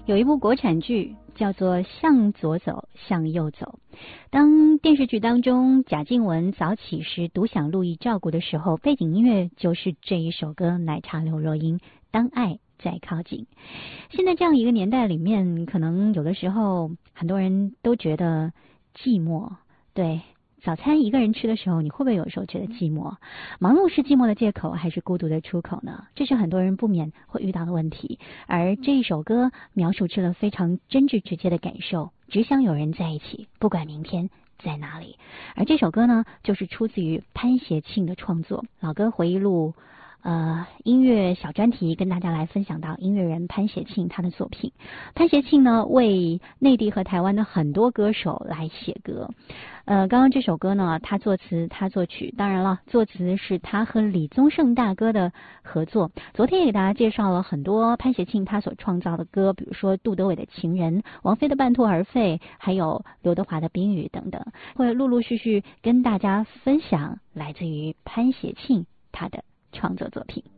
有一部国产剧叫做《向左走，向右走》。当电视剧当中贾静雯早起时独享陆毅照顾的时候，背景音乐就是这一首歌《奶茶刘若英当爱再靠近》。现在这样一个年代里面，可能有的时候很多人都觉得寂寞，对。早餐一个人吃的时候，你会不会有时候觉得寂寞？忙碌是寂寞的借口，还是孤独的出口呢？这是很多人不免会遇到的问题。而这一首歌描述出了非常真挚直接的感受，只想有人在一起，不管明天在哪里。而这首歌呢，就是出自于潘协庆的创作，老歌回忆录音乐小专题跟大家来分享到音乐人潘协庆他的作品。潘协庆呢，为内地和台湾的很多歌手来写歌。刚刚这首歌呢，他作词他作曲，当然了，作词是他和李宗盛大哥的合作。昨天也给大家介绍了很多潘协庆他所创造的歌，比如说杜德伟的《情人》，王菲的《半途而废》，还有刘德华的《冰雨》等等，会陆陆续续跟大家分享来自于潘协庆他的创作作品。